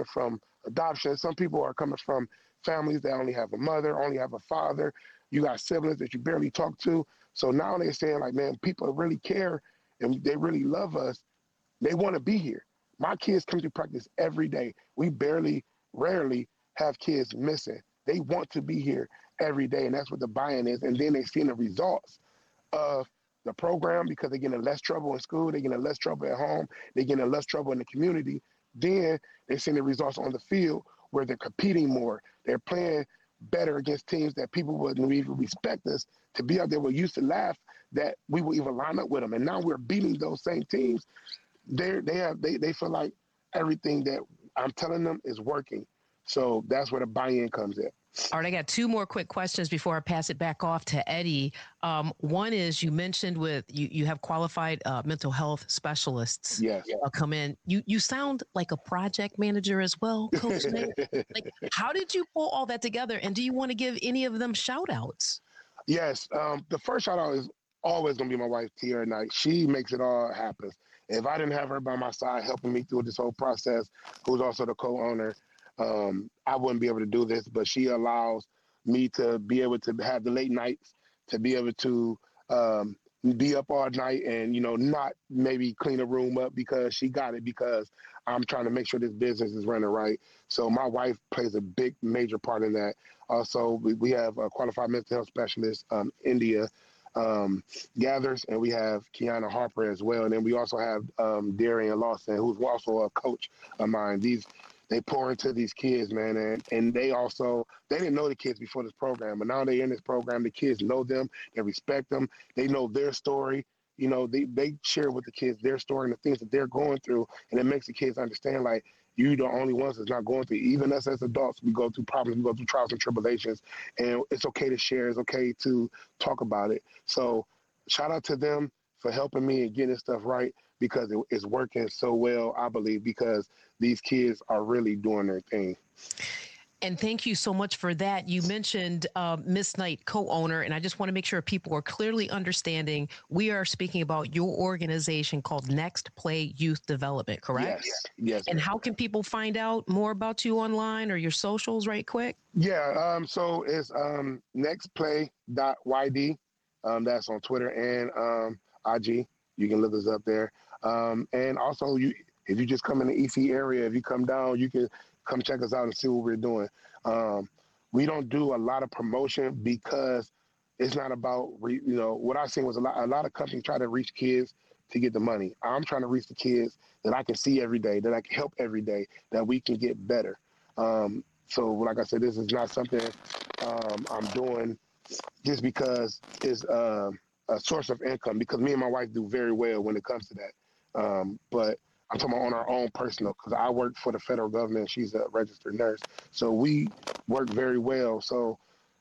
from adoption. Some people are coming from families that only have a mother, only have a father. You got siblings that you barely talk to. So now they're saying, like, man, people really care and they really love us. They want to be here. My kids come to practice every day. We rarely have kids missing. They want to be here every day, and that's what the buy-in is. And then they're seeing the results of the program because they're getting less trouble in school, they're getting less trouble at home, they're getting less trouble in the community. Then they're seeing the results on the field where they're competing more. They're playing better against teams that people wouldn't even respect us to be out there. We used to laugh that we would even line up with them, and now we're beating those same teams. They feel like everything that I'm telling them is working. So that's where the buy-in comes in. All right, I got two more quick questions before I pass it back off to Eddie. One is you mentioned you have qualified mental health specialists come in. You sound like a project manager as well, Coach Nate. Like, how did you pull all that together? And do you want to give any of them shout outs? Yes. The first shout out is always going to be my wife, Tiara Knight. She makes it all happen. If I didn't have her by my side helping me through this whole process, who's also the co-owner, I wouldn't be able to do this, but she allows me to be able to have the late nights, to be able to be up all night and, not maybe clean a room up because she got it, because I'm trying to make sure this business is running right. So my wife plays a big, major part in that. Also, we have a qualified mental health specialist, India Gathers, and we have Kiana Harper as well. And then we also have Darian Lawson, who's also a coach of mine. They pour into these kids, man, and they didn't know the kids before this program, but now they're in this program. The kids know them, they respect them, they know their story. They share with the kids their story and the things that they're going through, and it makes the kids understand, like, you're the only ones that's not going through. Even us as adults, we go through problems, we go through trials and tribulations, and it's okay to share, it's okay to talk about it. So shout out to them for helping me and getting stuff right, because it's working so well, I believe, because these kids are really doing their thing. And thank you so much for that. You mentioned Miss Knight, co-owner, and I just want to make sure people are clearly understanding. We are speaking about your organization called Next Play Youth Development, correct? Yes. And how can people find out more about you online or your socials right quick? Yeah, so it's nextplay.yd. That's on Twitter and IG. You can look us up there. And also, if you just come in the EC area, if you come down, you can come check us out and see what we're doing. We don't do a lot of promotion because it's not about, what I've seen was a lot of companies try to reach kids to get the money. I'm trying to reach the kids that I can see every day, that I can help every day, that we can get better. So like I said, this is not something I'm doing just because it's a source of income, because me and my wife do very well when it comes to that. But I'm talking about on our own personal, because I work for the federal government. She's a registered nurse. So we work very well. So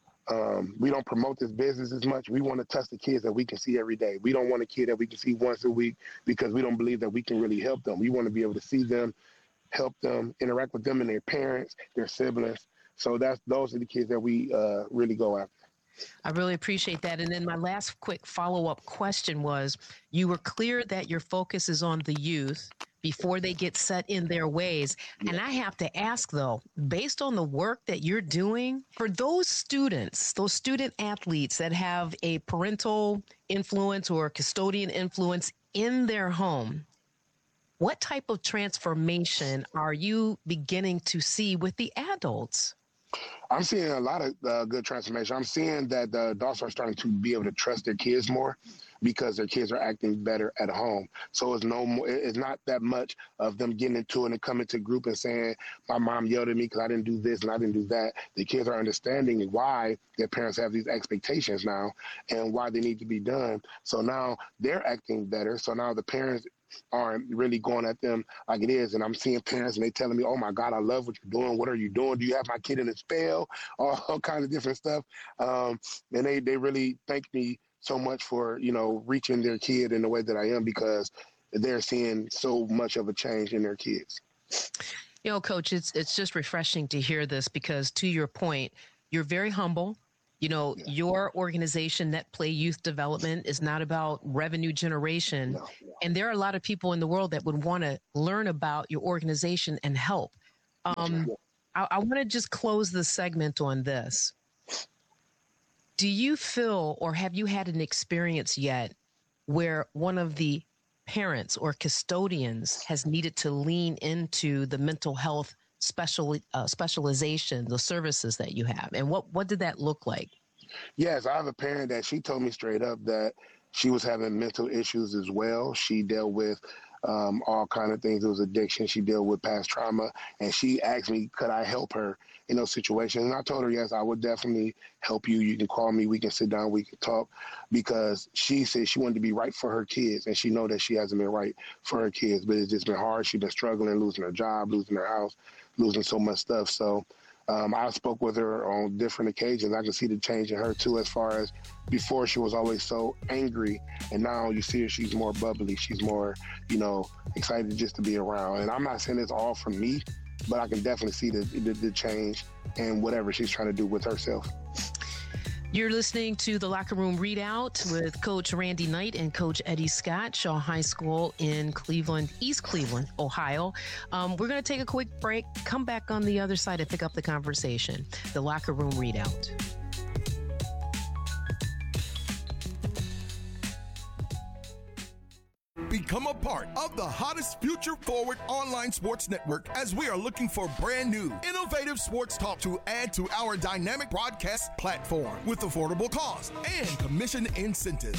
we don't promote this business as much. We want to touch the kids that we can see every day. We don't want a kid that we can see once a week, because we don't believe that we can really help them. We want to be able to see them, help them, interact with them and their parents, their siblings. So those are the kids that we really go after. I really appreciate that. And then my last quick follow-up question was, you were clear that your focus is on the youth before they get set in their ways. Yeah. And I have to ask, though, based on the work that you're doing, for those students, those student athletes that have a parental influence or custodian influence in their home, what type of transformation are you beginning to see with the adults? I'm seeing a lot of good transformation. I'm seeing that the adults are starting to be able to trust their kids more, because their kids are acting better at home. So it's not that much of them getting into it and coming to group and saying, my mom yelled at me because I didn't do this and I didn't do that. The kids are understanding why their parents have these expectations now and why they need to be done. So now they're acting better. So now the parents aren't really going at them like it is. And I'm seeing parents and they telling me, oh my God, I love what you're doing. What are you doing? Do you have my kid in a spell? All kinds of different stuff. And they really thank me so much for, reaching their kid in the way that I am, because they're seeing so much of a change in their kids. Coach, it's just refreshing to hear this, because to your point, you're very humble. Your organization, Net Play Youth Development, is not about revenue generation. No. And there are a lot of people in the world that would want to learn about your organization and help. I want to just close the segment on this. Do you feel, or have you had an experience yet where one of the parents or custodians has needed to lean into the mental health specialization, the services that you have? And what did that look like? Yes, I have a parent that she told me straight up that she was having mental issues as well. She dealt with all kind of things. It was addiction. She dealt with past trauma, and she asked me, could I help her in those situations? And I told her, yes, I would definitely help you. You can call me. We can sit down. We can talk, because she said she wanted to be right for her kids, and she know that she hasn't been right for her kids, but it's just been hard. She's been struggling, losing her job, losing her house, losing so much stuff. So I spoke with her on different occasions. I can see the change in her too, as far as before she was always so angry, and now you see her, she's more bubbly. She's more, excited just to be around. And I'm not saying it's all from me, but I can definitely see the change and whatever she's trying to do with herself. You're listening to the Locker Room Readout with Coach Randy Knight and Coach Eddie Scott, Shaw High School in Cleveland, East Cleveland, Ohio. We're going to take a quick break, come back on the other side and pick up the conversation. The Locker Room Readout. Become a part of the hottest future forward online sports network, as we are looking for brand new, innovative sports talk to add to our dynamic broadcast platform with affordable cost and commission incentives.